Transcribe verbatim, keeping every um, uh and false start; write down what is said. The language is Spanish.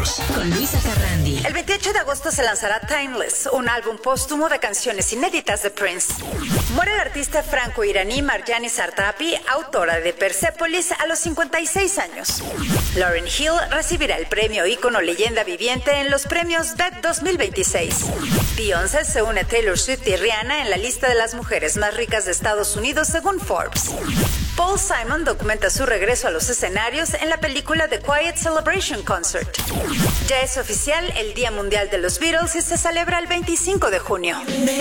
Negocios. Con Luisa Carrandi. El veintiocho de agosto se lanzará Timeless, un álbum póstumo de canciones inéditas de Prince. Muere la artista franco-iraní Marjane Satrapi, autora de Persepolis, a los cincuenta y seis años. Lauryn Hill recibirá el premio Ícono Leyenda Viviente en los premios D E D dos mil veintiséis. Beyoncé se une a Taylor Swift y Rihanna en la lista de las mujeres más ricas de Estados Unidos según Forbes. Paul Simon documenta su regreso a los escenarios en la película The Quiet Celebration Concert. Ya es oficial el Día Mundial de los Beatles y se celebra el veinticinco de junio.